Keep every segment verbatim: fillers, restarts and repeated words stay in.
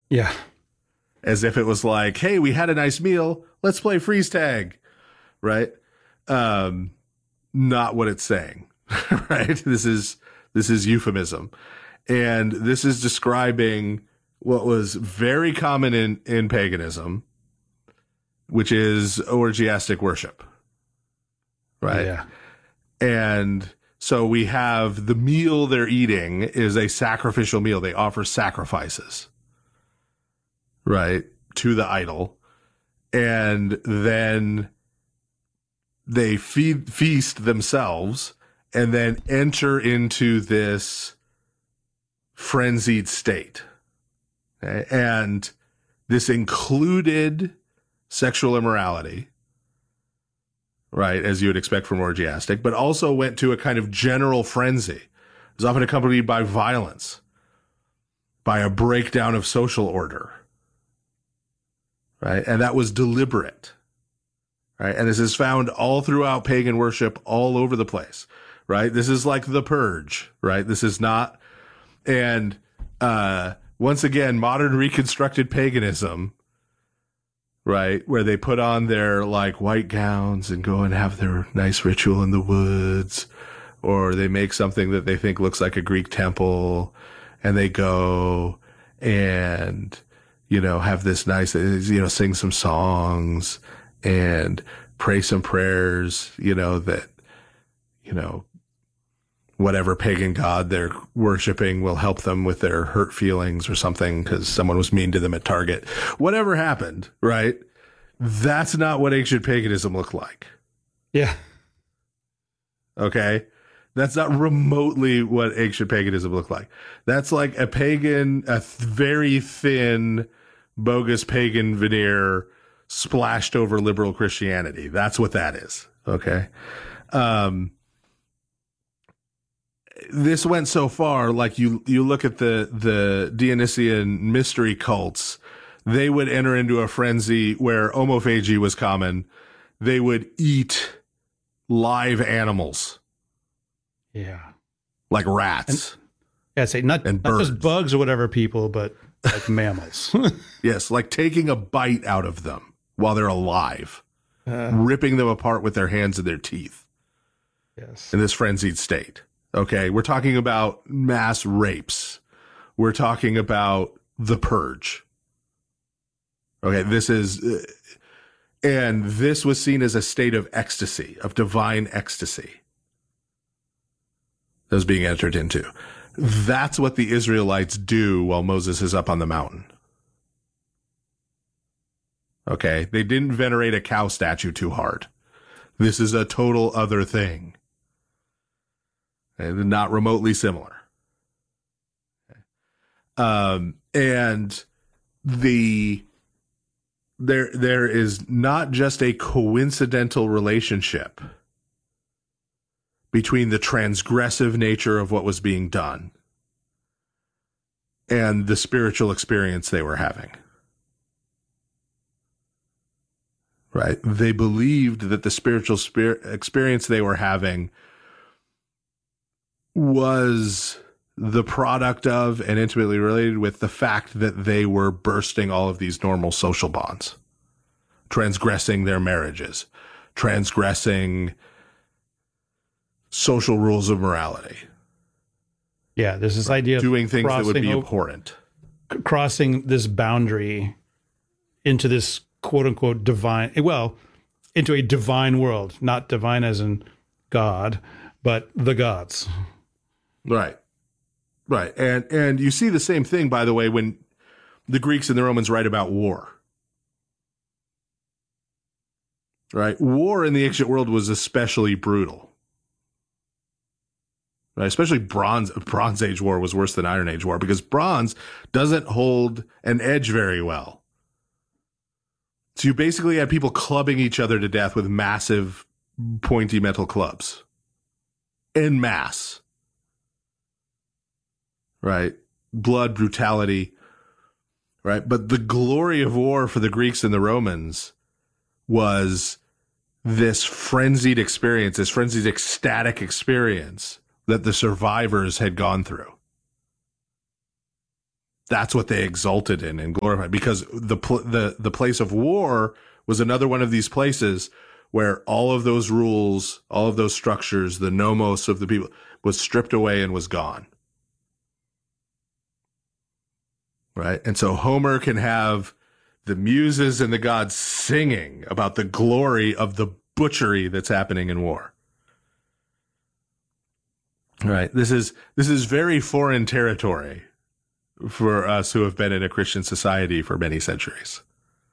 Yeah. As if it was like, hey, we had a nice meal. Let's play freeze tag. Right? Um, not what it's saying. Right? This is this is euphemism. And this is describing what was very common in, in paganism, which is orgiastic worship. Right? Yeah. And so we have the meal they're eating is a sacrificial meal. They offer sacrifices, right, to the idol. And then they feed, feast themselves and then enter into this frenzied state. Okay? And this included sexual immorality, right, as you would expect from orgiastic, but also went to a kind of general frenzy. It was often accompanied by violence, by a breakdown of social order, right? And that was deliberate, right? And this is found all throughout pagan worship, all over the place, right? This is like the purge, right? This is not, and uh, once again, modern reconstructed paganism, right, where they put on their like white gowns and go and have their nice ritual in the woods, or they make something that they think looks like a Greek temple and they go and, you know, have this nice, you know, sing some songs and pray some prayers, you know, that, you know, whatever pagan god they're worshiping will help them with their hurt feelings or something because someone was mean to them at Target. Whatever happened, right? That's not what ancient paganism looked like. Yeah. Okay? That's not remotely what ancient paganism looked like. That's like a pagan, a th- very thin, bogus pagan veneer splashed over liberal Christianity. That's what that is. Okay? Um, this went so far, like you, you look at the, the Dionysian mystery cults, they would enter into a frenzy where homophagy was common. They would eat live animals. Yeah. Like rats. And, yeah, say not, and not birds. just bugs or whatever people, but like mammals. Yes, like taking a bite out of them while they're alive, uh, ripping them apart with their hands and their teeth. Yes. In this frenzied state. Okay, we're talking about mass rapes. We're talking about the purge. Okay, this is, uh, and this was seen as a state of ecstasy, of divine ecstasy that was being entered into. That's what the Israelites do while Moses is up on the mountain. Okay, they didn't venerate a cow statue too hard. This is a total other thing. And not remotely similar. Um, and the there there is not just a coincidental relationship between the transgressive nature of what was being done and the spiritual experience they were having. Right? They believed that the spiritual spirit experience they were having was the product of and intimately related with the fact that they were bursting all of these normal social bonds, transgressing their marriages, transgressing social rules of morality. Yeah, there's this idea of doing things that would be over, abhorrent. Crossing this boundary into this quote unquote divine, well, into a divine world, not divine as in God, but the gods. Right. Right. And and you see the same thing, by the way, when the Greeks and the Romans write about war. Right? War in the ancient world was especially brutal. Right? Especially bronze Bronze Age war was worse than Iron Age war because bronze doesn't hold an edge very well. So you basically had people clubbing each other to death with massive pointy metal clubs. En masse. Right? Blood, brutality, right? But the glory of war for the Greeks and the Romans was this frenzied experience, this frenzied ecstatic experience that the survivors had gone through. That's what they exulted in and glorified, because the pl- the the place of war was another one of these places where all of those rules, all of those structures, the nomos of the people was stripped away and was gone. Right? And so Homer can have the muses and the gods singing about the glory of the butchery that's happening in war. Right? This is this is very foreign territory for us who have been in a Christian society for many centuries.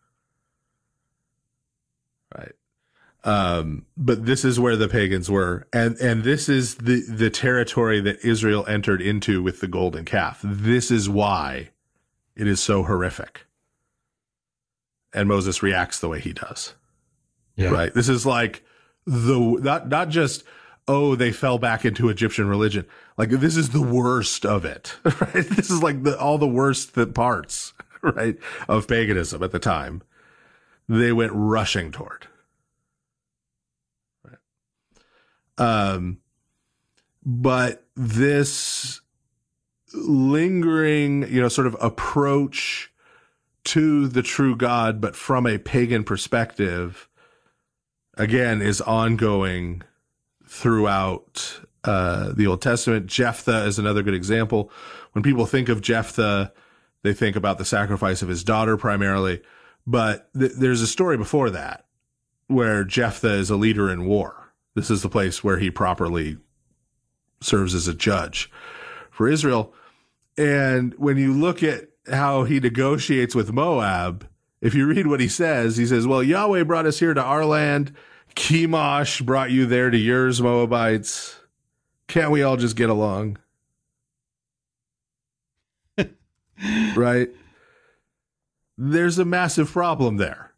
Right. Um, but this is where the pagans were. And, and this is the, the territory that Israel entered into with the golden calf. This is why it is so horrific. And Moses reacts the way he does. Yeah. Right. This is like the, not, not just, oh, they fell back into Egyptian religion. Like, this is the worst of it, right? This is like the, all the worst the parts, right, of paganism at the time. They went rushing toward. Right. Um, but this lingering, you know, sort of approach to the true God, but from a pagan perspective, again, is ongoing throughout uh, the Old Testament. Jephthah is another good example. When people think of Jephthah, they think about the sacrifice of his daughter primarily, but th- there's a story before that where Jephthah is a leader in war. This is the place where he properly serves as a judge for Israel. And when you look at how he negotiates with Moab, if you read what he says, he says, well, Yahweh brought us here to our land. Chemosh brought you there to yours, Moabites. Can't we all just get along? Right? There's a massive problem there.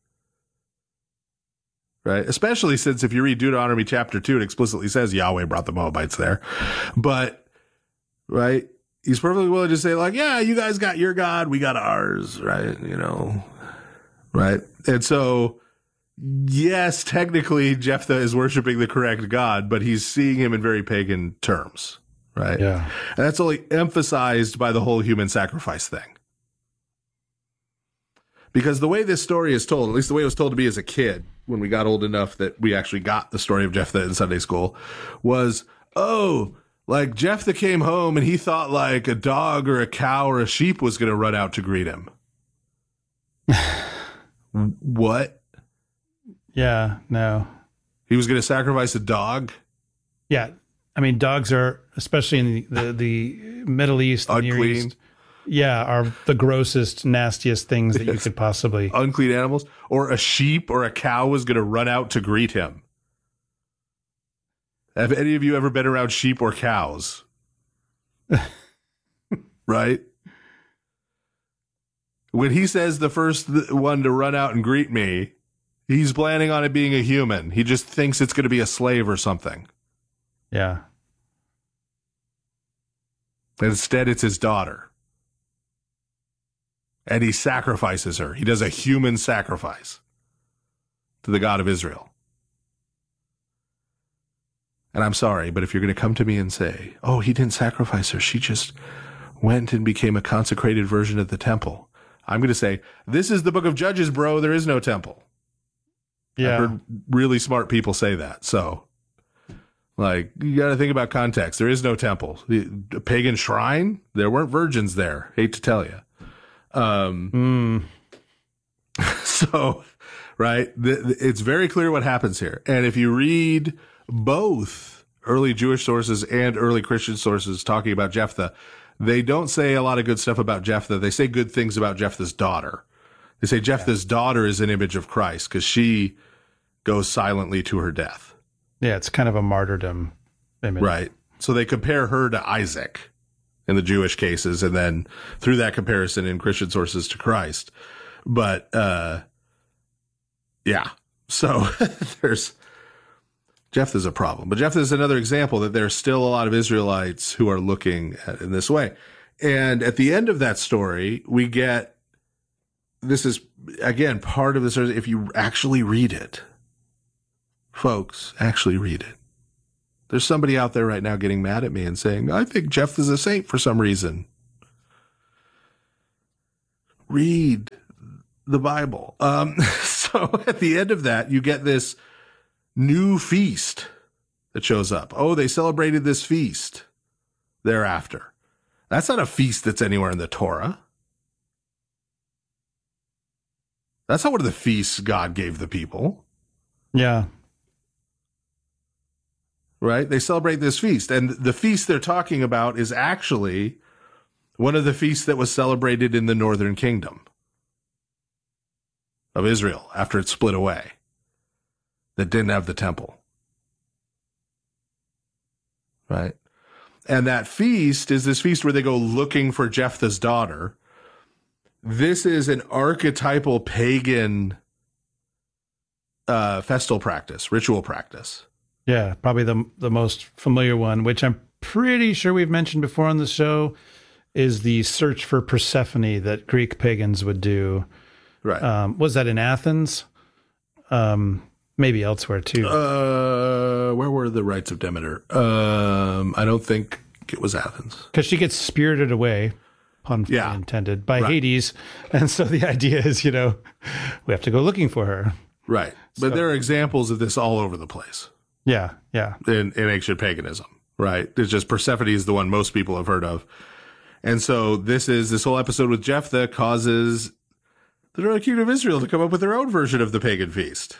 Right? Especially since if you read Deuteronomy chapter two, it explicitly says Yahweh brought the Moabites there. But, right? He's perfectly willing to say, like, yeah, you guys got your God, we got ours, right? You know, right? And so, yes, technically Jephthah is worshiping the correct God, but he's seeing him in very pagan terms, right? Yeah. And that's only emphasized by the whole human sacrifice thing. Because the way this story is told, at least the way it was told to me as a kid, when we got old enough that we actually got the story of Jephthah in Sunday school, was, oh, like Jephthah came home and he thought like a dog or a cow or a sheep was going to run out to greet him. What? Yeah, no. He was going to sacrifice a dog? Yeah. I mean, dogs are, especially in the, the, the Middle East, the Near Unclean. East, yeah, are the grossest, nastiest things that you Yes. could possibly. Unclean animals? Or a sheep or a cow was going to run out to greet him? Have any of you ever been around sheep or cows? Right? When he says the first one to run out and greet me, he's planning on it being a human. He just thinks it's going to be a slave or something. Yeah. Instead, it's his daughter. And he sacrifices her. He does a human sacrifice to the God of Israel. And I'm sorry, but if you're going to come to me and say, oh, he didn't sacrifice her, she just went and became a consecrated version of the temple, I'm going to say, this is the book of Judges, bro. There is no temple. Yeah. I've heard really smart people say that. So, like, you got to think about context. There is no temple. The a pagan shrine, there weren't virgins there. Hate to tell you. Um, Mm. So, right, the, the, it's very clear what happens here. And if you read both early Jewish sources and early Christian sources talking about Jephthah, they don't say a lot of good stuff about Jephthah. They say good things about Jephthah's daughter. They say Jephthah's yeah. daughter is an image of Christ because she goes silently to her death. Yeah, it's kind of a martyrdom image. Right. So they compare her to Isaac in the Jewish cases, and then through that comparison in Christian sources to Christ. But, uh, yeah, so there's, Jephthah's a problem. But Jephthah's another example that there's still a lot of Israelites who are looking at it in this way. And at the end of that story, we get, this is, again, part of the story. If you actually read it, folks, actually read it. There's somebody out there right now getting mad at me and saying, I think Jephthah's a saint for some reason. read the Bible. Um, so at the end of that, you get this new feast that shows up. Oh, they celebrated this feast thereafter. That's not a feast that's anywhere in the Torah. That's not one of the feasts God gave the people. Yeah. Right? They celebrate this feast. And the feast they're talking about is actually one of the feasts that was celebrated in the northern kingdom of Israel after it split away, that didn't have the temple. Right? And that feast is this feast where they go looking for Jephthah's daughter. This is an archetypal pagan uh, festal practice, ritual practice. Yeah, probably the the most familiar one, which I'm pretty sure we've mentioned before on the show, is the search for Persephone that Greek pagans would do. Right. Um, was that in Athens? Um, maybe elsewhere too. Uh, where were the rites of Demeter? Um, I don't think it was Athens. Because she gets spirited away, pun Yeah. intended, by Right. Hades. And so the idea is, you know, we have to go looking for her. Right. But So- there are examples of this all over the place Yeah, yeah. in, in ancient paganism, right? It's just Persephone is the one most people have heard of. And so this is, this whole episode with Jephthah causes the northern kingdom of Israel to come up with their own version of the pagan feast.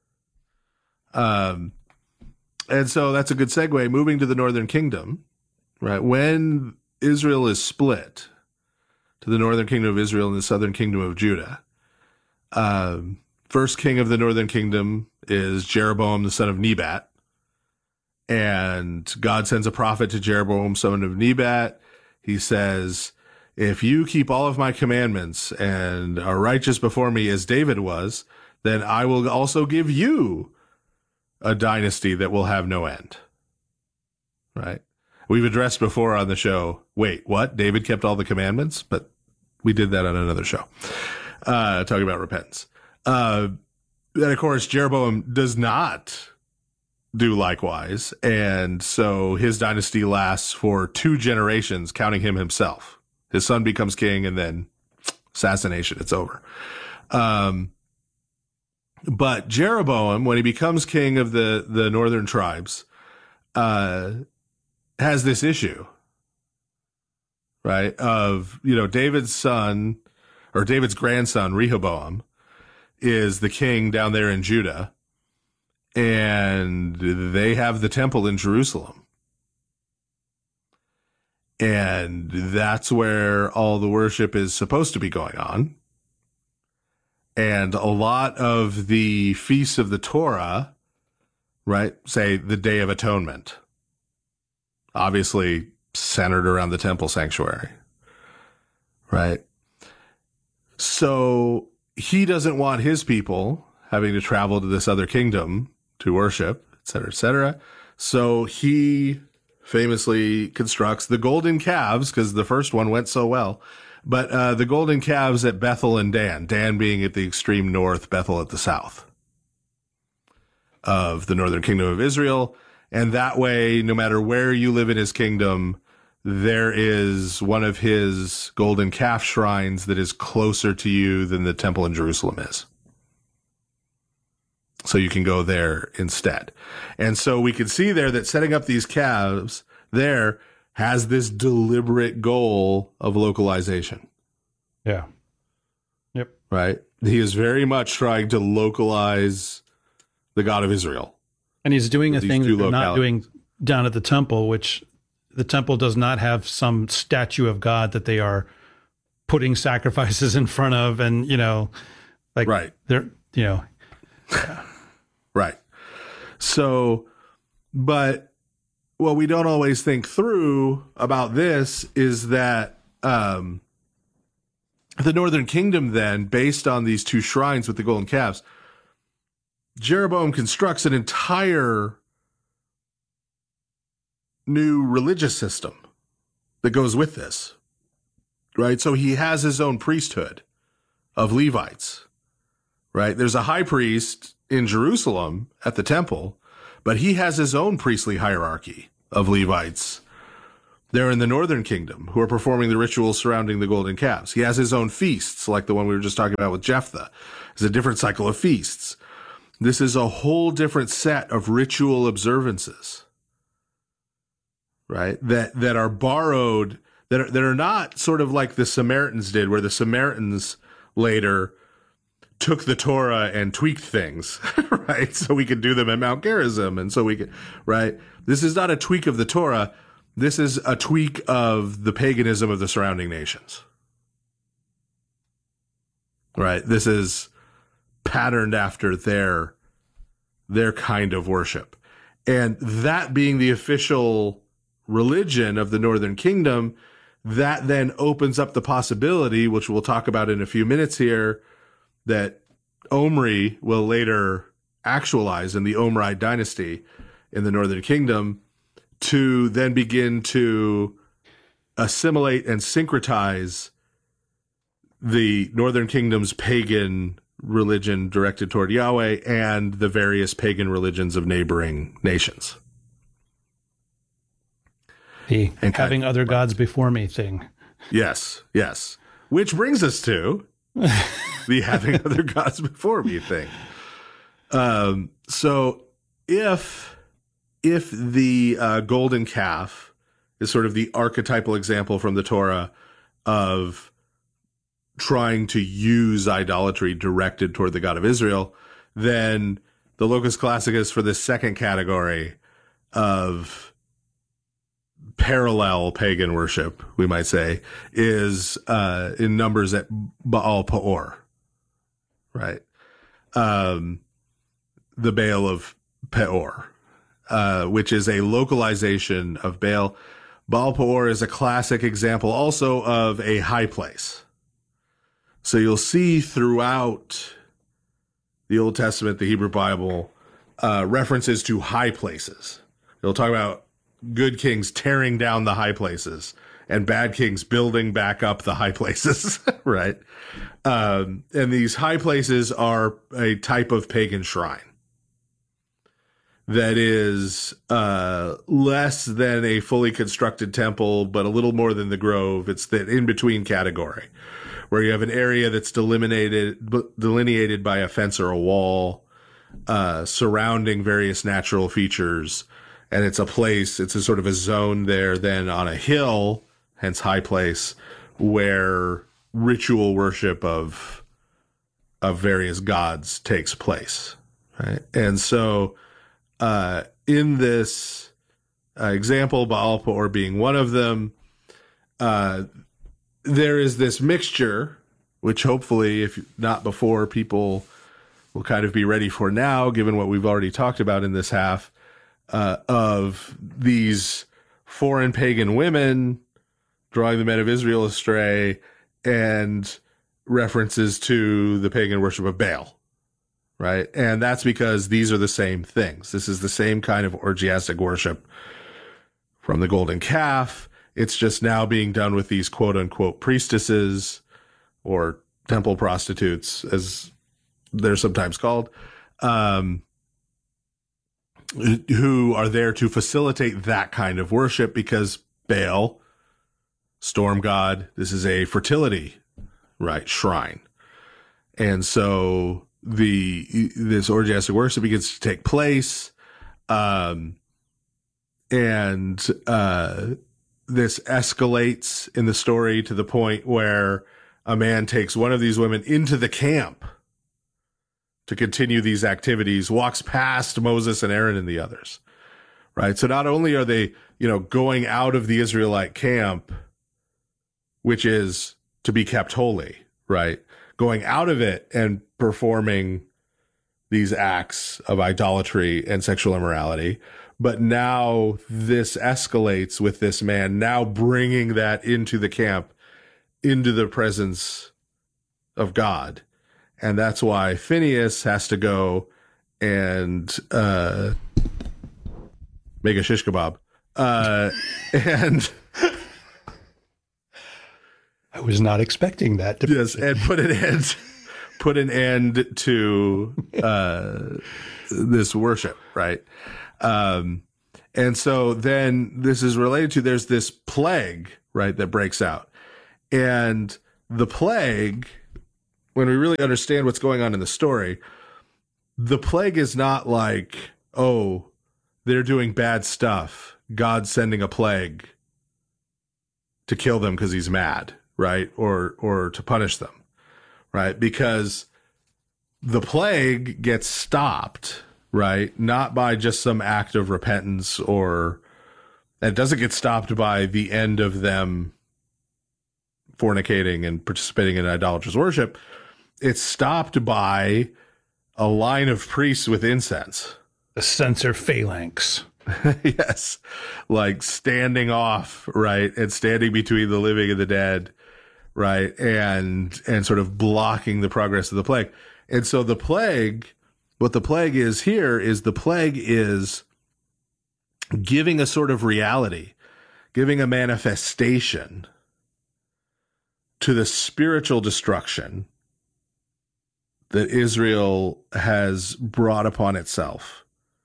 Um, and so that's a good segue. Moving to the northern kingdom, right? When Israel is split to the northern kingdom of Israel and the southern kingdom of Judah, um, first king of the northern kingdom is Jeroboam, the son of Nebat. And God sends a prophet to Jeroboam, son of Nebat. He says, if you keep all of my commandments and are righteous before me as David was, then I will also give you a dynasty that will have no end. Right? We've addressed before on the show, wait, what? David kept all the commandments? But we did that on another show, uh, talking about repentance. Uh, and of course, Jeroboam does not do likewise. And so his dynasty lasts for two generations, counting him himself. His son becomes king and then assassination. It's over. Um, but Jeroboam, when he becomes king of the, the northern tribes, uh, has this issue, right? Of, you know, David's son or David's grandson, Rehoboam, is the king down there in Judah, and they have the temple in Jerusalem. And that's where all the worship is supposed to be going on. And a lot of the feasts of the Torah, right, say the Day of Atonement, obviously centered around the temple sanctuary, right? So he doesn't want his people having to travel to this other kingdom to worship, et cetera, et cetera. So he famously constructs the golden calves, because the first one went so well, but uh, the golden calves at Bethel and Dan, Dan being at the extreme north, Bethel at the south of the northern kingdom of Israel. And that way, no matter where you live in his kingdom, there is one of his golden calf shrines that is closer to you than the temple in Jerusalem is. So you can go there instead. And so we can see there that setting up these calves there has this deliberate goal of localization. Yeah. Yep. Right? He is very much trying to localize the God of Israel. And he's doing a These thing that two they're not localities. doing down at the temple, which the temple does not have some statue of God that they are putting sacrifices in front of. And, you know, like Right. they're, you know, Right. So, but what we don't always think through about this is that um, the northern kingdom then, based on these two shrines with the golden calves, Jeroboam constructs an entire new religious system that goes with this, right? So he has his own priesthood of Levites, right? There's a high priest in Jerusalem at the temple, but he has his own priestly hierarchy of Levites They're in the northern kingdom who are performing the rituals surrounding the golden calves. He has his own feasts, like the one we were just talking about with Jephthah. It's a different cycle of feasts. This is a whole different set of ritual observances, right? That that are borrowed, that are, that are not sort of like the Samaritans did, where the Samaritans later took the Torah and tweaked things, right? So we could do them at Mount Gerizim, and so we could, right? This is not a tweak of the Torah. This is a tweak of the paganism of the surrounding nations, right? This is patterned after their their kind of worship. And that being the official religion of the Northern Kingdom, that then opens up the possibility, which we'll talk about in a few minutes here, that Omri will later actualize in the Omride dynasty in the Northern Kingdom, to then begin to assimilate and syncretize the Northern Kingdom's pagan religion directed toward Yahweh and the various pagan religions of neighboring nations. The and having kind, other gods before me thing. Yes, yes. Which brings us to the having other gods before me thing. Um, so if if the uh, golden calf is sort of the archetypal example from the Torah of trying to use idolatry directed toward the God of Israel, then the locus classicus for this second category of parallel pagan worship, we might say, is uh, in numbers at Baal Peor, right? Um, the Baal of Peor, uh, which is a localization of Baal. Baal Peor is a classic example also of a high place. So you'll see throughout the Old Testament, the Hebrew Bible, uh, references to high places. It'll talk about good kings tearing down the high places and bad kings building back up the high places, right? Um, and these high places are a type of pagan shrine that is uh, less than a fully constructed temple, but a little more than the grove. It's the in-between category, where you have an area that's delimited, delineated by a fence or a wall, uh, surrounding various natural features. And it's a place, it's a sort of a zone there then on a hill, hence high place, where ritual worship of, of various gods takes place, right? And so, uh, in this uh, example, Baal Peor being one of them, uh, there is this mixture, which hopefully, if not before, people will kind of be ready for now, given what we've already talked about in this half, uh, of these foreign pagan women drawing the men of Israel astray, and references to the pagan worship of Baal, right? And that's because these are the same things. This is the same kind of orgiastic worship from the golden calf. It's just now being done with these quote unquote priestesses, or temple prostitutes, as they're sometimes called, um, who are there to facilitate that kind of worship, because Baal, storm god, this is a fertility, right, shrine. And so the this orgiastic worship begins to take place, um, and uh, this escalates in the story to the point where a man takes one of these women into the camp to continue these activities, walks past Moses and Aaron and the others, right? So not only are they, you know, going out of the Israelite camp, which is to be kept holy, right? Going out of it and performing these acts of idolatry and sexual immorality. But now this escalates with this man now bringing that into the camp, into the presence of God. And that's why Phineas has to go and uh, make a shish kebab. Uh, and I was not expecting that. To yes, and put an end, put an end to uh, this worship, right? Um, And so then this is related to, there's this plague, right, that breaks out. And the plague, when we really understand what's going on in the story, the plague is not like, oh, they're doing bad stuff, God's sending a plague to kill them because he's mad, right? Or or to punish them, right? Because the plague gets stopped, right? Not by just some act of repentance, or it doesn't get stopped by the end of them fornicating and participating in idolatrous worship. It's stopped by a line of priests with incense. The censer phalanx. Yes. Like standing off, right? And standing between the living and the dead, right? And, and sort of blocking the progress of the plague. And so the plague, what the plague is here is the plague is giving a sort of reality, giving a manifestation to the spiritual destruction that Israel has brought upon itself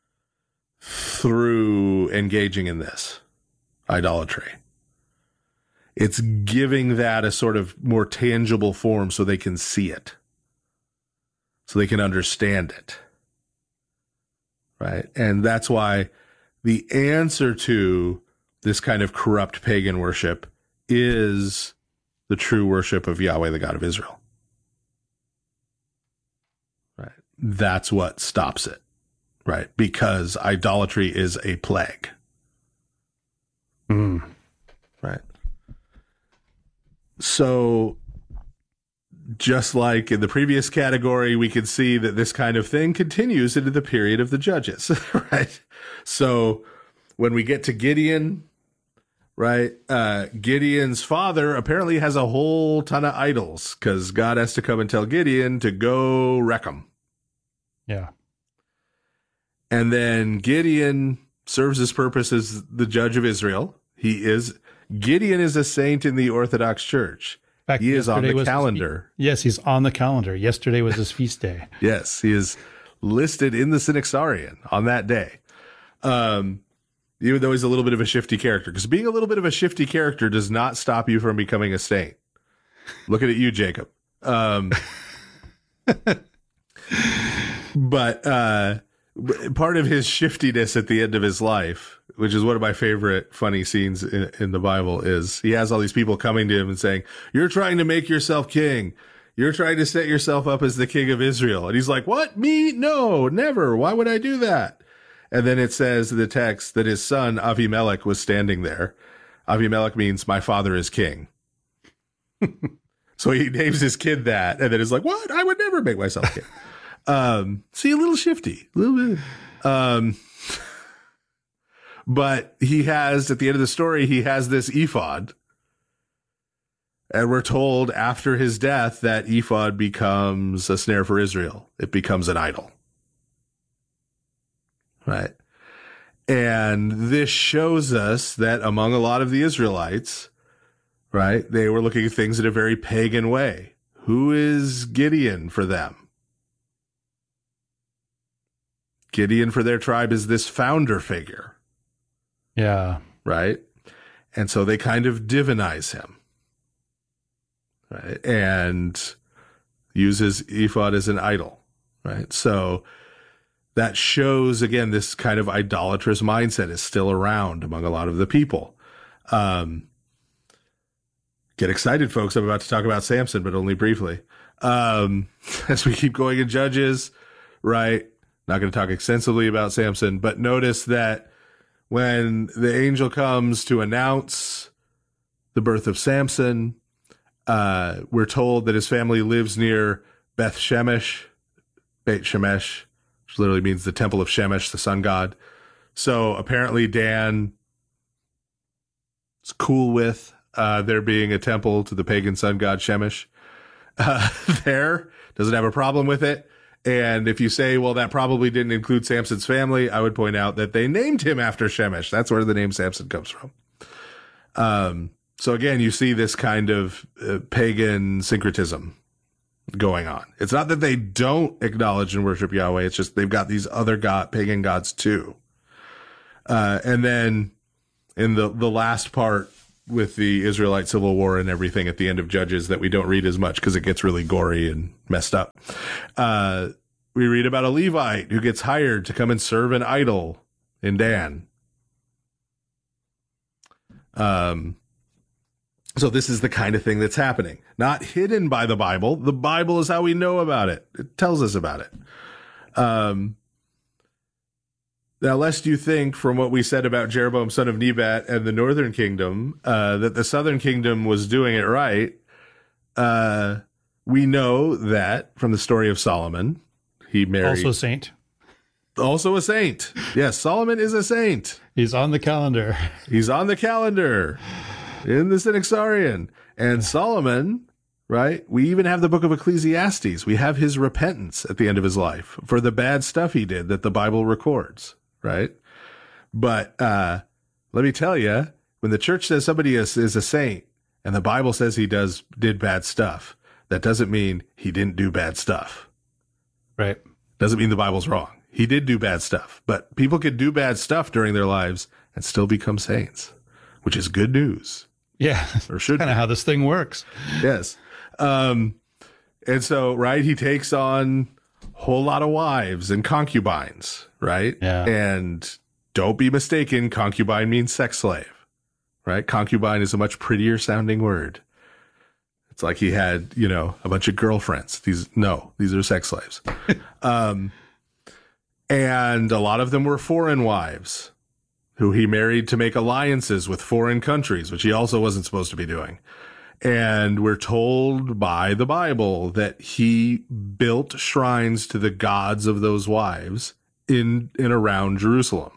through engaging in this idolatry. It's giving that a sort of more tangible form so they can see it, so they can understand it, right? And that's why the answer to this kind of corrupt pagan worship is the true worship of Yahweh, the God of Israel. Right? That's what stops it. Right, because idolatry is a plague. Mm. Right. So, just like in the previous category, we can see that this kind of thing continues into the period of the judges, right? So, when we get to Gideon, right, uh, Gideon's father apparently has a whole ton of idols because God has to come and tell Gideon to go wreck them. Yeah. And then Gideon serves his purpose as the judge of Israel. He is, Gideon is a saint in the Orthodox Church. In fact, he is on the was calendar. His, yes, he's on the calendar. Yesterday was his feast day. Yes, he is listed in the Synaxarion on that day. Um, even though he's a little bit of a shifty character, because being a little bit of a shifty character does not stop you from becoming a saint. Looking at you, Jacob. Um, but, uh, part of his shiftiness at the end of his life, which is one of my favorite funny scenes in, in the Bible, is he has all these people coming to him and saying, you're trying to make yourself king. You're trying to set yourself up as the king of Israel. And he's like, what? Me? No, never. Why would I do that? And then it says in the text that his son Avimelech was standing there. Avimelech means my father is king. So he names his kid that. And then it's like, what? I would never make myself king. Um, see, a little shifty, a little bit. Um, but he has, at the end of the story, he has this ephod. And we're told after his death that ephod becomes a snare for Israel. It becomes an idol. Right. And this shows us that among a lot of the Israelites, right, they were looking at things in a very pagan way. Who is Gideon for them? Gideon for their tribe is this founder figure. Yeah. Right? And so they kind of divinize him. Right? And use his ephod as an idol. Right? So that shows, again, this kind of idolatrous mindset is still around among a lot of the people. Um, get excited, folks. I'm about to talk about Samson, but only briefly. Um, as we keep going in Judges, right? Not going to talk extensively about Samson, but notice that when the angel comes to announce the birth of Samson, uh, we're told that his family lives near Beth Shemesh, Beit Shemesh, which literally means the temple of Shemesh, the sun god. So apparently Dan is cool with uh, there being a temple to the pagan sun god Shemesh uh, there, doesn't have a problem with it. And if you say, well, that probably didn't include Samson's family, I would point out that they named him after Shemesh. That's where the name Samson comes from. Um, so again, you see this kind of uh, pagan syncretism going on. It's not that they don't acknowledge and worship Yahweh. It's just they've got these other god, pagan gods too. Uh, and then in the, the last part with the Israelite civil war and everything at the end of Judges that we don't read as much because it gets really gory and messed up. Uh, we read about a Levite who gets hired to come and serve an idol in Dan. Um, so this is the kind of thing that's happening, not hidden by the Bible. The Bible is how we know about it. It tells us about it. Um, Now, lest you think from what we said about Jeroboam, son of Nebat, and the northern kingdom, uh, that the southern kingdom was doing it right, uh, we know that from the story of Solomon, he married... Also a saint. Also a saint. Yes, Solomon is a saint. He's on the calendar. He's on the calendar in the Synaxarion. And Solomon, right, we even have the book of Ecclesiastes. We have his repentance at the end of his life for the bad stuff he did that the Bible records. Right. But uh, let me tell you, when the church says somebody is, is a saint and the Bible says he does did bad stuff, that doesn't mean he didn't do bad stuff. Right. Doesn't mean the Bible's wrong. He did do bad stuff, but people could do bad stuff during their lives and still become saints, which is good news. Yeah. Or should kind of how this thing works. Yes. Um, and so, right, he takes on a whole lot of wives and concubines. Right. Yeah. And don't be mistaken. Concubine means sex slave. Right. Concubine is a much prettier sounding word. It's like he had, you know, a bunch of girlfriends. These, no, these are sex slaves. um, and a lot of them were foreign wives who he married to make alliances with foreign countries, which he also wasn't supposed to be doing. And we're told by the Bible that he built shrines to the gods of those wives in and around Jerusalem.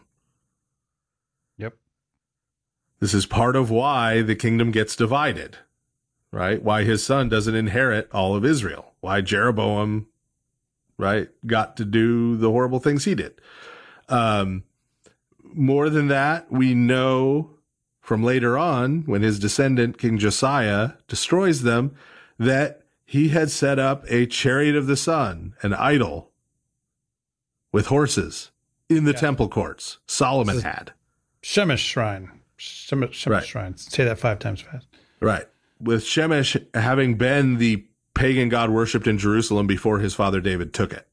Yep. This is part of why the kingdom gets divided, right? Why his son doesn't inherit all of Israel. Why Jeroboam, right, got to do the horrible things he did. Um, more than that, we know from later on, when his descendant, King Josiah, destroys them, that he had set up a chariot of the sun, an idol, with horses in the yeah. temple courts. Solomon had. Shemesh shrine. Shemesh, Shemesh right. shrine. Say that five times fast. Right. With Shemesh having been the pagan god worshipped in Jerusalem before his father David took it.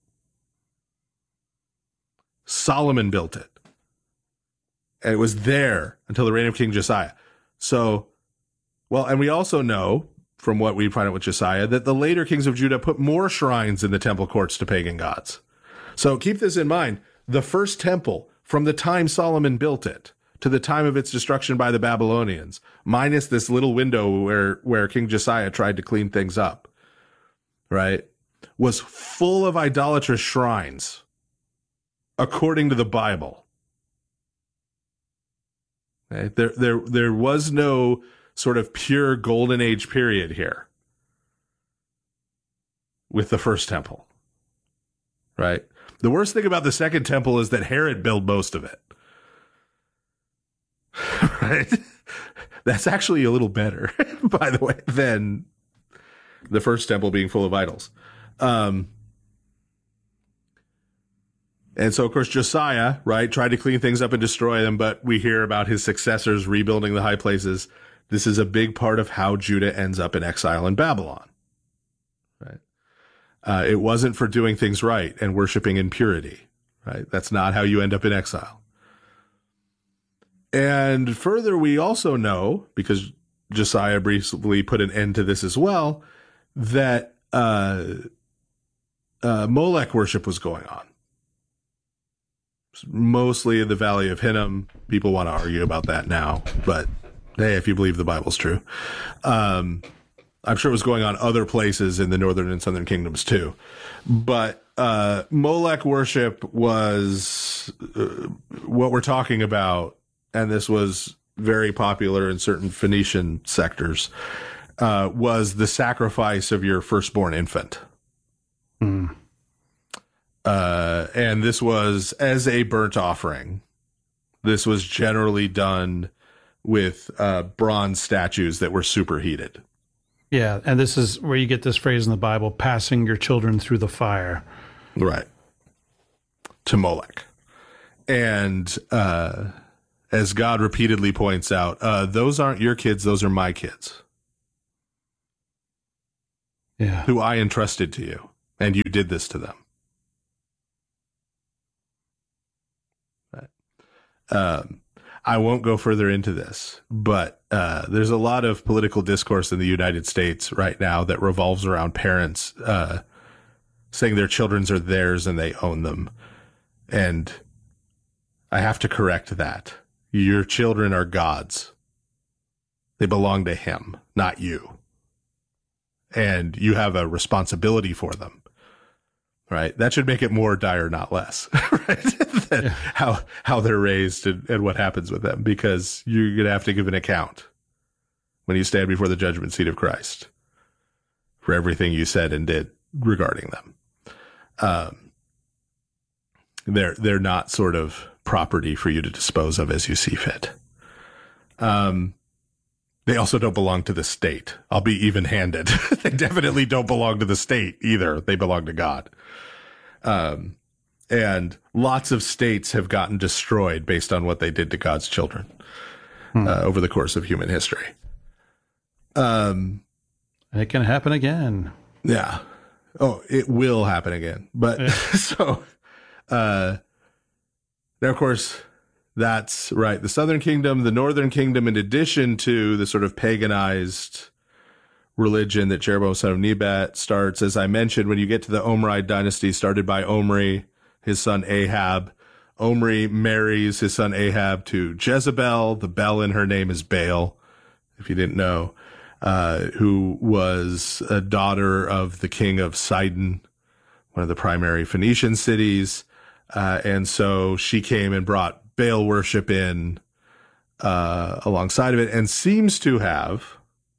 Solomon built it. And it was there until the reign of King Josiah. So, well, and we also know from what we find out with Josiah that the later kings of Judah put more shrines in the temple courts to pagan gods. So keep this in mind. The first temple, from the time Solomon built it to the time of its destruction by the Babylonians, minus this little window where, where King Josiah tried to clean things up, right, was full of idolatrous shrines, according to the Bible. Okay? There, there, there was no sort of pure golden age period here with the first temple, right? The worst thing about the second temple is that Herod built most of it. Right? That's actually a little better, by the way, than the first temple being full of idols. Um, and so, of course, Josiah, right, tried to clean things up and destroy them, but we hear about his successors rebuilding the high places. This is a big part of how Judah ends up in exile in Babylon. Right? Uh, it wasn't for doing things right and worshiping in purity, right? That's not how you end up in exile. And further, we also know, because Josiah briefly put an end to this as well, that uh, uh, Molech worship was going on. Mostly in the Valley of Hinnom. People want to argue about that now, but hey, if you believe the Bible's true. Um, I'm sure it was going on other places in the northern and southern kingdoms too. But uh, Molech worship was uh, what we're talking about, and this was very popular in certain Phoenician sectors, uh, was the sacrifice of your firstborn infant. Mm. Uh, and this was as a burnt offering. This was generally done with uh, bronze statues that were superheated. Yeah, and this is where you get this phrase in the Bible, passing your children through the fire. Right. To Molech. And uh, as God repeatedly points out, uh, those aren't your kids, those are my kids. Yeah. Who I entrusted to you, and you did this to them. Right. Um, I won't go further into this, but uh, there's a lot of political discourse in the United States right now that revolves around parents uh, saying their children's are theirs and they own them. And I have to correct that. Your children are God's. They belong to him, not you. And you have a responsibility for them, right? That should make it more dire, not less, right? Than yeah. How how they're raised and, and what happens with them, because you're going to have to give an account when you stand before the judgment seat of Christ for everything you said and did regarding them. Um, they're they're not sort of property for you to dispose of as you see fit. Um. They also don't belong to the state. I'll be even-handed. They definitely don't belong to the state either. They belong to God. Um, and lots of states have gotten destroyed based on what they did to God's children hmm. uh, over the course of human history. Um, it can happen again. Yeah. Oh, it will happen again. But yeah. so, uh, now, of course, that's right. The Southern Kingdom, the Northern Kingdom, in addition to the sort of paganized religion that Jeroboam, son of Nebat, starts, as I mentioned, when you get to the Omride dynasty, started by Omri, his son Ahab. Omri marries his son Ahab to Jezebel. The Bel in her name is Baal, if you didn't know, uh, who was a daughter of the king of Sidon, one of the primary Phoenician cities. Uh, and so she came and brought Baal worship in uh, alongside of it, and seems to have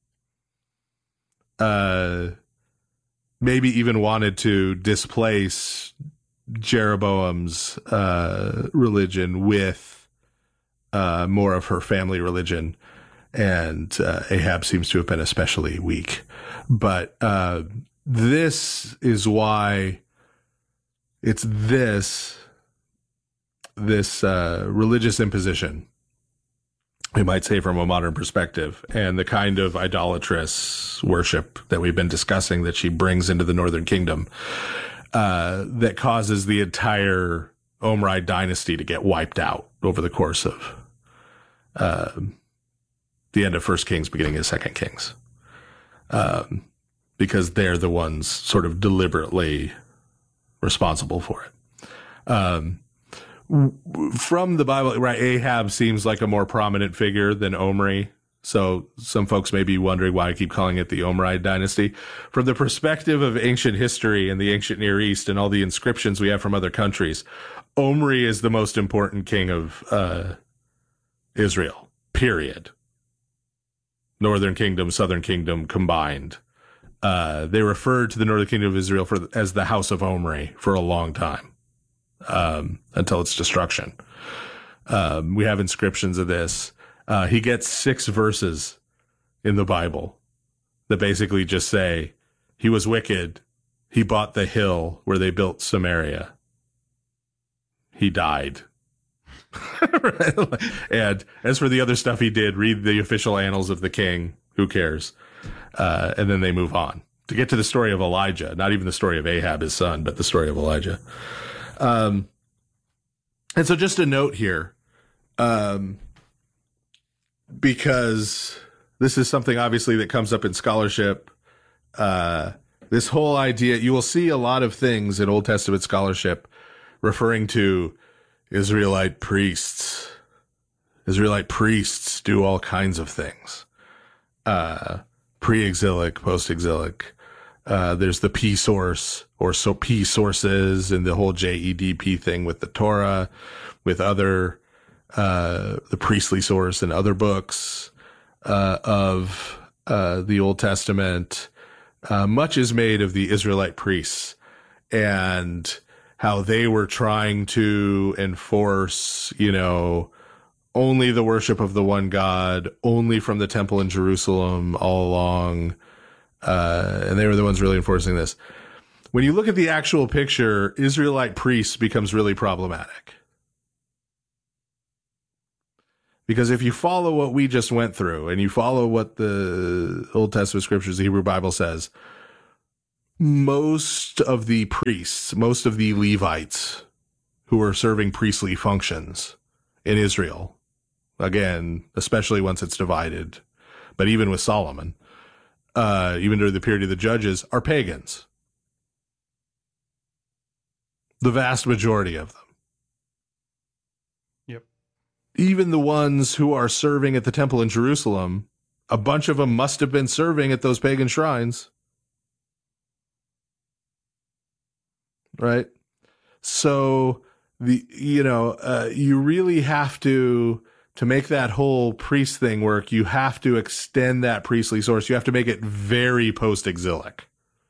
uh, maybe even wanted to displace Jeroboam's uh, religion with uh, more of her family religion. And uh, Ahab seems to have been especially weak. But uh, this is why it's this... this uh, religious imposition, we might say from a modern perspective, and the kind of idolatrous worship that we've been discussing that she brings into the Northern Kingdom, uh, that causes the entire Omride dynasty to get wiped out over the course of uh, the end of First Kings, beginning of Second Kings, um, because they're the ones sort of deliberately responsible for it. Um, From the Bible, right, Ahab seems like a more prominent figure than Omri. So some folks may be wondering why I keep calling it the Omride dynasty. From the perspective of ancient history and the ancient Near East and all the inscriptions we have from other countries, Omri is the most important king of uh, Israel, period. Northern Kingdom, Southern Kingdom combined. Uh, they referred to the Northern Kingdom of Israel for, as the House of Omri for a long time. Um, until its destruction. Um, we have inscriptions of this. Uh, he gets six verses in the Bible that basically just say, he was wicked. He bought the hill where they built Samaria. He died. And as for the other stuff he did, read the official annals of the king. Who cares? Uh, and then they move on to get to the story of Elijah, not even the story of Ahab, his son, but the story of Elijah. Um, and so just a note here, um, because this is something obviously that comes up in scholarship, uh, this whole idea, you will see a lot of things in Old Testament scholarship referring to Israelite priests. Israelite priests do all kinds of things, uh, pre-exilic, post-exilic. Uh, there's the P source or so P sources and the whole J E D P thing with the Torah, with other, uh, the priestly source and other books, uh, of, uh, the Old Testament. Uh, much is made of the Israelite priests and how they were trying to enforce, you know, only the worship of the one God, only from the temple in Jerusalem all along. Uh, and they were the ones really enforcing this. When you look at the actual picture, Israelite priests becomes really problematic. Because if you follow what we just went through and you follow what the Old Testament scriptures, the Hebrew Bible says, most of the priests, most of the Levites who were serving priestly functions in Israel, again, especially once it's divided, but even with Solomon, uh, even during the period of the Judges, are pagans. The vast majority of them. Yep. Even the ones who are serving at the temple in Jerusalem, a bunch of them must have been serving at those pagan shrines. Right? So, the you know, uh, you really have to, to make that whole priest thing work, you have to extend that priestly source. You have to make it very post-exilic.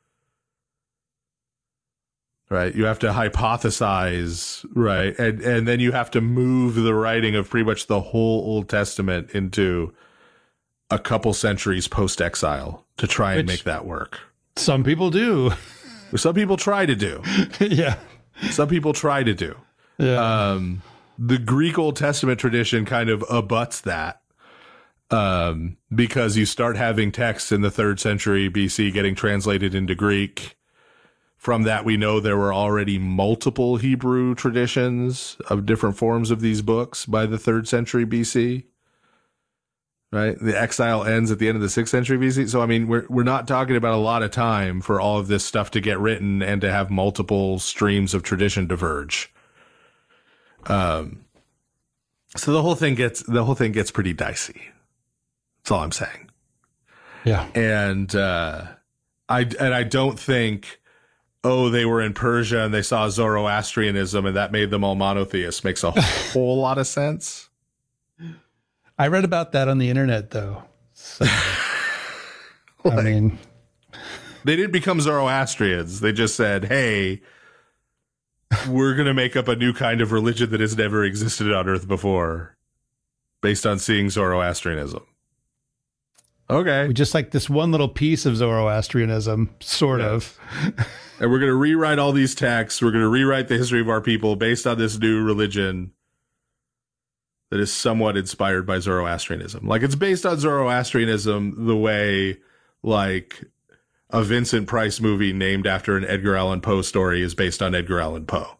Right? You have to hypothesize, right? And and then you have to move the writing of pretty much the whole Old Testament into a couple centuries post-exile to try and Which make that work. Some people do. Some people try to do. Yeah. Some people try to do. Yeah. Um, the Greek Old Testament tradition kind of abuts that um, because you start having texts in the third century B C getting translated into Greek. From that, we know there were already multiple Hebrew traditions of different forms of these books by the third century B C. Right? The exile ends at the end of the sixth century B C. So, I mean, we're we're not talking about a lot of time for all of this stuff to get written and to have multiple streams of tradition diverge. Um, so the whole thing gets the whole thing gets pretty dicey. That's all I'm saying. Yeah. And uh, I and I don't think, oh, they were in Persia and they saw Zoroastrianism and that made them all monotheists makes a whole lot of sense. I read about that on the internet, though. So, like, I mean, they didn't become Zoroastrians. They just said, hey, we're going to make up a new kind of religion that has never existed on Earth before based on seeing Zoroastrianism. Okay. We just like this one little piece of Zoroastrianism, sort yes. of. And we're going to rewrite all these texts. We're going to rewrite the history of our people based on this new religion that is somewhat inspired by Zoroastrianism. Like, it's based on Zoroastrianism the way, like, a Vincent Price movie named after an Edgar Allan Poe story is based on Edgar Allan Poe.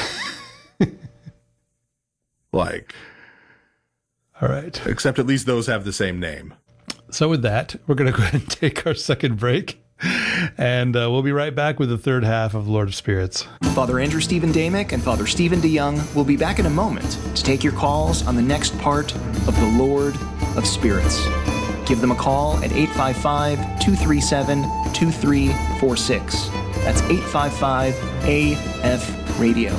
Like. All right. Except at least those have the same name. So with that, we're going to go ahead and take our second break. And uh, we'll be right back with the third half of Lord of Spirits. Father Andrew Stephen Damick and Father Stephen DeYoung will be back in a moment to take your calls on the next part of the Lord of Spirits. Give them a call at eight five five, two three seven, two three four six. That's eight five five A F radio.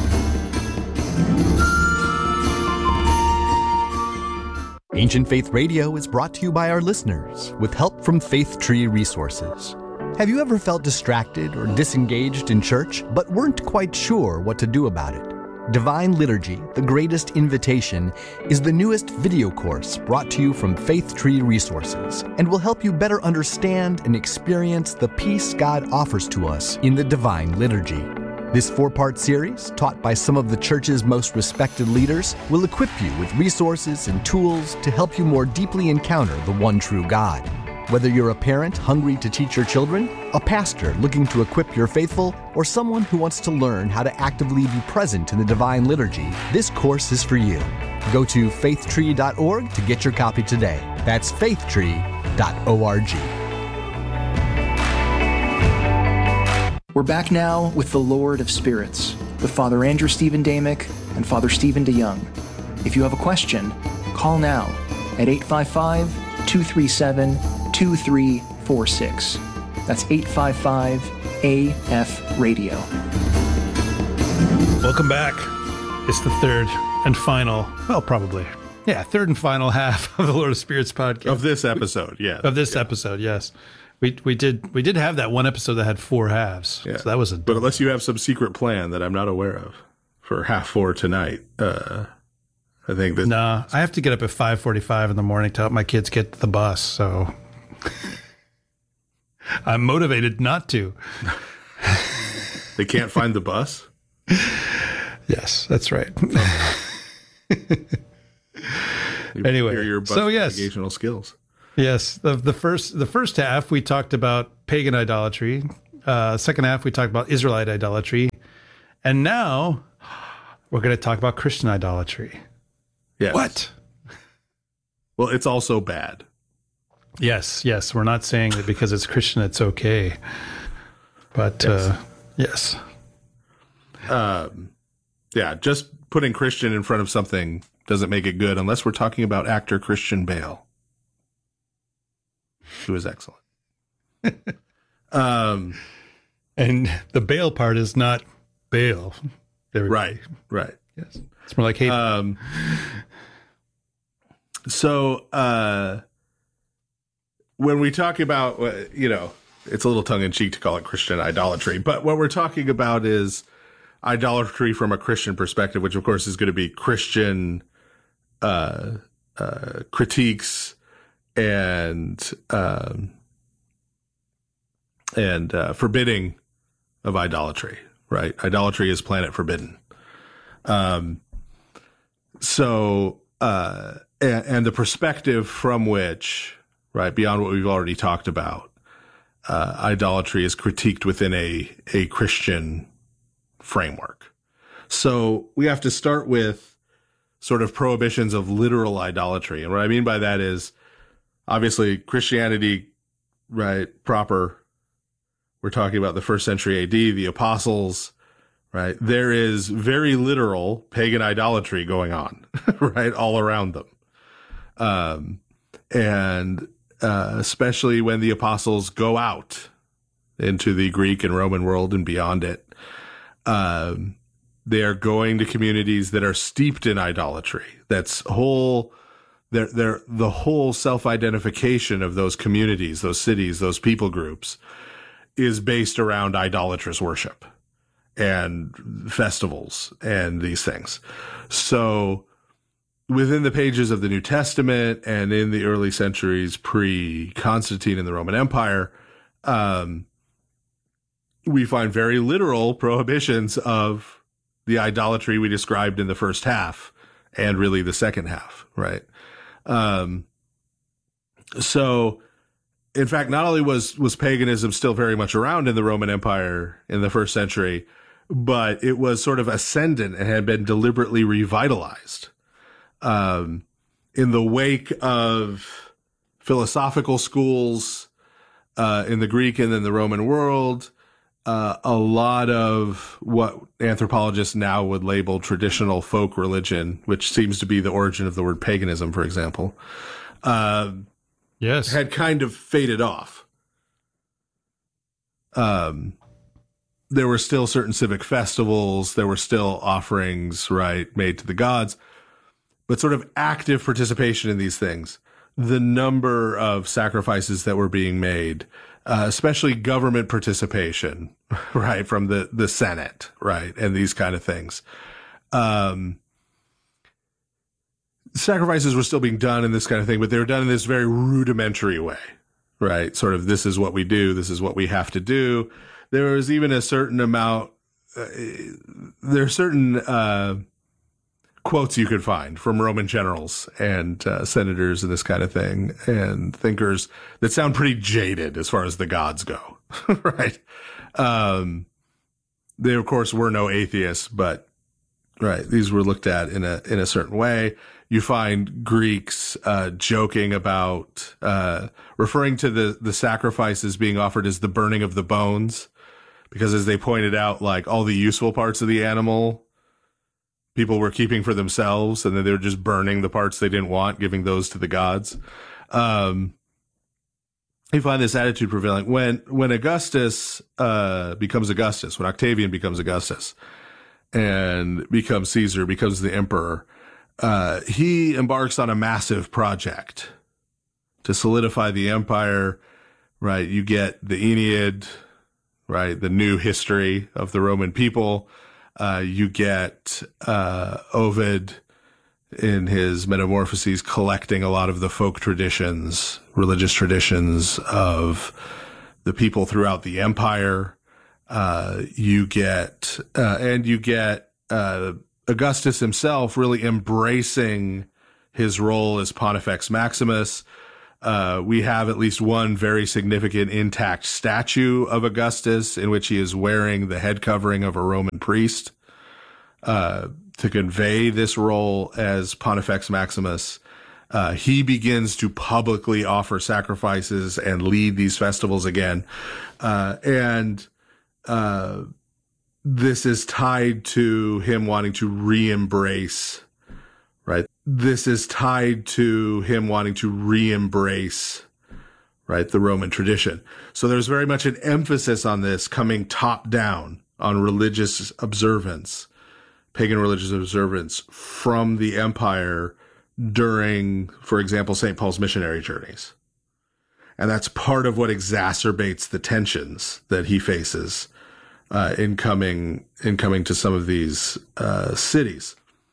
Ancient Faith Radio is brought to you by our listeners with help from Faith Tree Resources. Have you ever felt distracted or disengaged in church, but weren't quite sure what to do about it? Divine Liturgy, The Greatest Invitation, is the newest video course brought to you from Faith Tree Resources and will help you better understand and experience the peace God offers to us in the Divine Liturgy. This four-part series, taught by some of the church's most respected leaders, will equip you with resources and tools to help you more deeply encounter the one true God. Whether you're a parent hungry to teach your children, a pastor looking to equip your faithful, or someone who wants to learn how to actively be present in the Divine Liturgy, this course is for you. Go to faith tree dot org to get your copy today. That's faith tree dot org. We're back now with the Lord of Spirits, with Father Andrew Stephen Damick and Father Stephen DeYoung. If you have a question, call now at eight five five, two three seven, two three four six. That's eight five five A F radio. Welcome back. It's the third and final, well, probably, yeah, third and final half of the Lord of Spirits podcast. Of this episode, yeah. Of this yeah. episode, yes. We we did we did have that one episode that had four halves. Yeah. So that was a But unless you have some secret plan that I'm not aware of for half four tonight, uh, I think that Nah, I have to get up at five forty-five in the morning to help my kids get to the bus, so I'm motivated not to. They can't find the bus? Yes, that's right. Anyway, your so yes, navigational skills. Yes, the the first the first half we talked about pagan idolatry. Uh, second half we talked about Israelite idolatry, and now we're going to talk about Christian idolatry. Yes. What? Well, it's also bad. Yes, yes. We're not saying that because it's Christian, it's okay. But Yes. Uh, yes. Um, yeah, just putting Christian in front of something doesn't make it good unless we're talking about actor Christian Bale, who is excellent. um, And the Baal part is not Baal. right, right. Yes. It's more like, hey, Um, so, uh, when we talk about, uh, you know, it's a little tongue in cheek to call it Christian idolatry, but what we're talking about is idolatry from a Christian perspective, which of course is going to be Christian, uh, uh, critiques and, um, and, uh, forbidding of idolatry, right? Idolatry is planet forbidden. Um, so, uh, and, and the perspective from which, right, beyond what we've already talked about, uh, idolatry is critiqued within a, a Christian framework. So we have to start with sort of prohibitions of literal idolatry. And what I mean by that is obviously Christianity, right, proper. We're talking about the first century A D, the apostles, right? There is very literal pagan idolatry going on, right, all around them. Um, and uh, especially when the apostles go out into the Greek and Roman world and beyond it, um, they are going to communities that are steeped in idolatry. That's whole, they're, they're, the whole self-identification of those communities, those cities, those people groups is based around idolatrous worship and festivals and these things. So within the pages of the New Testament and in the early centuries pre-Constantine in the Roman Empire, um, we find very literal prohibitions of the idolatry we described in the first half and really the second half, right? Um, so, in fact, not only was, was paganism still very much around in the Roman Empire in the first century, but it was sort of ascendant and had been deliberately revitalized. Um, in the wake of philosophical schools, uh, in the Greek and then the Roman world, uh, a lot of what anthropologists now would label traditional folk religion, which seems to be the origin of the word paganism, for example, uh, yes, had kind of faded off. Um, there were still certain civic festivals. There were still offerings, right, made to the gods. But sort of active participation in these things, the number of sacrifices that were being made, uh, especially government participation, right, from the, the Senate, right, and these kind of things. Um, sacrifices were still being done in this kind of thing, but they were done in this very rudimentary way, right? Sort of, this is what we do, this is what we have to do. There was even a certain amount, uh, there are certain, uh, quotes you could find from Roman generals and uh, senators and this kind of thing, and thinkers that sound pretty jaded as far as the gods go, right? Um, they, of course, were no atheists, but, right, these were looked at in a in a certain way. You find Greeks uh, joking about, uh, referring to the, the sacrifices being offered as the burning of the bones, because as they pointed out, like, all the useful parts of the animal people were keeping for themselves, and then they were just burning the parts they didn't want, giving those to the gods. Um, you find this attitude prevailing when when Augustus uh, becomes Augustus, when Octavian becomes Augustus, and becomes Caesar, becomes the emperor. Uh, he embarks on a massive project to solidify the empire. Right, you get the Aeneid, right, the new history of the Roman people. Uh, you get uh, Ovid in his Metamorphoses collecting a lot of the folk traditions, religious traditions of the people throughout the empire. Uh, you get, uh, and you get uh, Augustus himself really embracing his role as Pontifex Maximus. Uh, we have at least one very significant intact statue of Augustus in which he is wearing the head covering of a Roman priest uh, to convey this role as Pontifex Maximus. Uh, he begins to publicly offer sacrifices and lead these festivals again. Uh, and uh, this is tied to him wanting to re-embrace, right? This is tied to him wanting to re-embrace, right, the Roman tradition. So there's very much an emphasis on this coming top down on religious observance, pagan religious observance from the empire during, for example, Saint Paul's missionary journeys. And that's part of what exacerbates the tensions that he faces uh, in coming in coming to some of these uh, cities.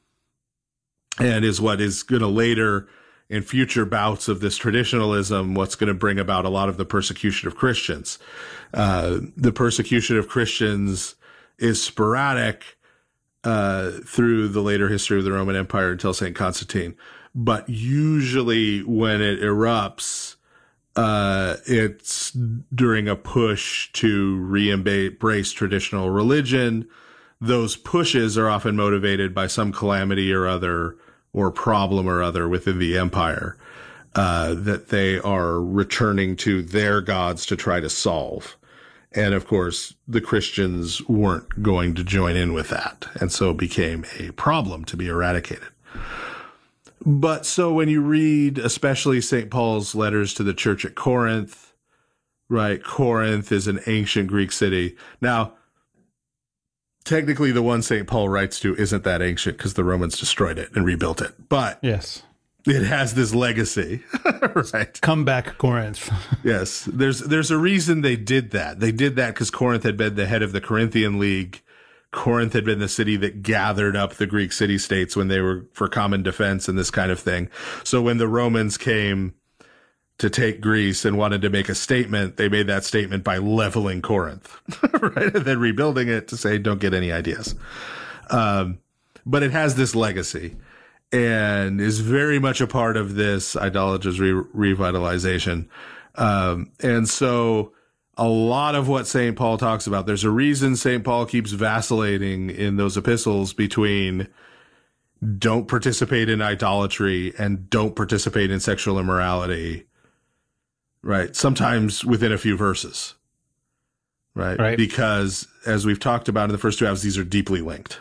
And is what is going to later, in future bouts of this traditionalism, what's going to bring about a lot of the persecution of Christians. Uh, the persecution of Christians is sporadic uh, through the later history of the Roman Empire until Saint Constantine. But usually when it erupts, uh, it's during a push to re-embrace traditional religion. Those pushes are often motivated by some calamity or other, or problem or other within the empire, uh, that they are returning to their gods to try to solve. And of course, the Christians weren't going to join in with that, and so it became a problem to be eradicated. But so when you read, especially Saint Paul's letters to the church at Corinth, right? Corinth is an ancient Greek city. Now, technically the one Saint Paul writes to isn't that ancient because the Romans destroyed it and rebuilt it. But yes, it has this legacy, right? Come back, Corinth. Yes, there's there's a reason they did that. They did that because Corinth had been the head of the Corinthian League. Corinth had been the city that gathered up the Greek city-states when they were for common defense and this kind of thing. So when the Romans came to take Greece and wanted to make a statement, they made that statement by leveling Corinth, right? And then rebuilding it to say, don't get any ideas. Um, but it has this legacy and is very much a part of this idolatrous re- revitalization. Um, and so a lot of what Saint Paul talks about, there's a reason Saint Paul keeps vacillating in those epistles between don't participate in idolatry and don't participate in sexual immorality, right? Sometimes within a few verses, right? Right. Because as we've talked about in the first two halves, these are deeply linked.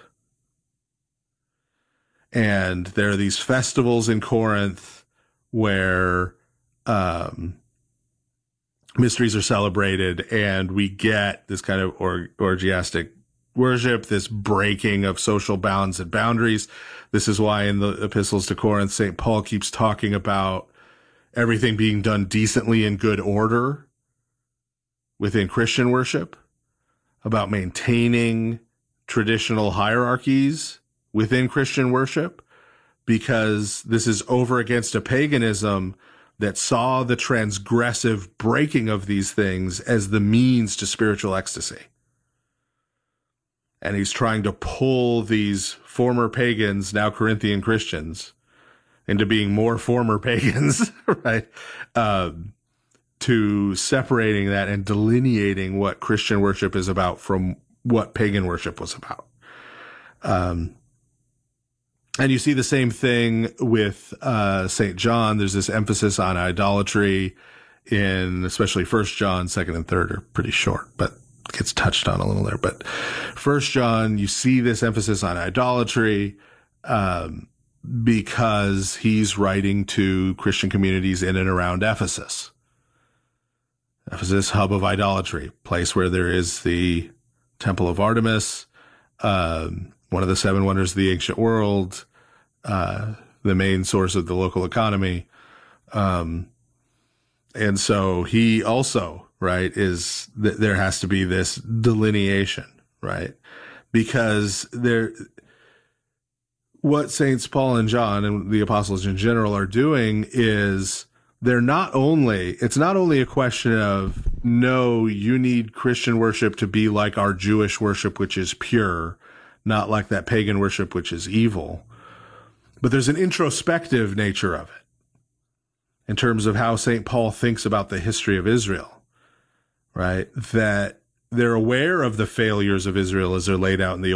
And there are these festivals in Corinth where, um, mysteries are celebrated, and we get this kind of or, orgiastic worship, this breaking of social bounds and boundaries. This is why in the epistles to Corinth, Saint Paul keeps talking about everything being done decently in good order within Christian worship, about maintaining traditional hierarchies within Christian worship, because this is over against a paganism that saw the transgressive breaking of these things as the means to spiritual ecstasy. And he's trying to pull these former pagans, now Corinthian Christians, into being more former pagans, right? Um, to separating that and delineating what Christian worship is about from what pagan worship was about. Um, And you see the same thing with uh, Saint John. There's this emphasis on idolatry in especially First John. Second and third are pretty short, but gets touched on a little there. But First John, you see this emphasis on idolatry um, because he's writing to Christian communities in and around Ephesus. Ephesus, hub of idolatry, place where there is the Temple of Artemis, um, one of the seven wonders of the ancient world, uh, the main source of the local economy. Um, and so he also, right, is that there has to be this delineation, right? Because there, what Saints Paul and John and the apostles in general are doing is they're not only, it's not only a question of, no, you need Christian worship to be like our Jewish worship, which is pure, not like that pagan worship, which is evil. But there's an introspective nature of it in terms of how Saint Paul thinks about the history of Israel, right? That they're aware of the failures of Israel as they're laid out in the